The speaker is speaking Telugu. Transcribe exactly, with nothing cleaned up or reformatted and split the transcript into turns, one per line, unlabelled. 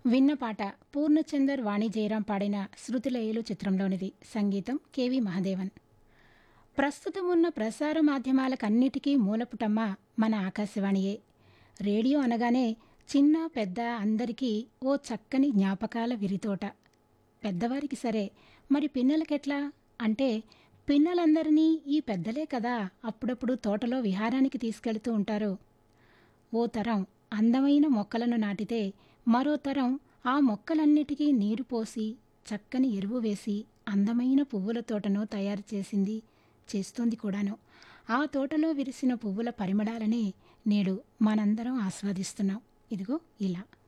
విన్న పాట పూర్ణచందర్ వాణి జయరాం పాడిన శృతిలయలు చిత్రంలోనిది. సంగీతం కెవి మహదేవన్. ప్రస్తుతం ఉన్న ప్రసార మాధ్యమాలకన్నిటికీ మూలపుటమ్మ మన ఆకాశవాణియే. రేడియో అనగానే చిన్న పెద్ద అందరికీ ఓ చక్కని జ్ఞాపకాల విరితోట. పెద్దవారికి సరే, మరి పిన్నలకెట్లా అంటే పిన్నలందరినీ ఈ పెద్దలే కదా అప్పుడప్పుడు తోటలో విహారానికి తీసుకెళ్తూ ఉంటారు. ఓ తరం అందమైన మొక్కలను నాటితే మరో తరం ఆ మొక్కలన్నిటికీ నీరు పోసి చక్కని ఎరువు వేసి అందమైన పువ్వుల తోటను తయారు చేసింది, చేస్తోంది కూడాను. ఆ తోటలో విరిసిన పువ్వుల పరిమళాలనే నేడు మనందరం ఆస్వాదిస్తున్నాం. ఇదిగో ఇలా.